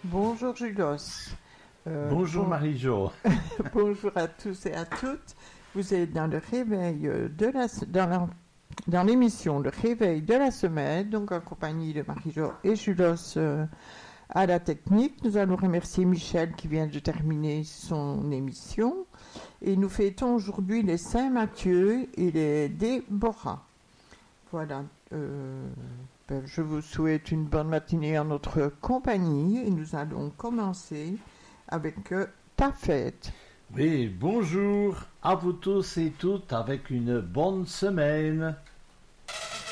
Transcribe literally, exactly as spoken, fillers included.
Bonjour Julos. Euh, Bonjour bon... Marie-Jo. Bonjour à tous et à toutes. Vous êtes dans le réveil de la dans la dans l'émission Le Réveil de la semaine, donc en compagnie de Marie-Jo et Julos euh, à la technique. Nous allons remercier Michel qui vient de terminer son émission. Et nous fêtons aujourd'hui les Saint-Matthieu et les Déborah. Voilà. Euh, ben, je vous souhaite une bonne matinée en notre compagnie et nous allons commencer avec euh, ta fête. Oui, bonjour à vous tous et toutes avec une bonne semaine.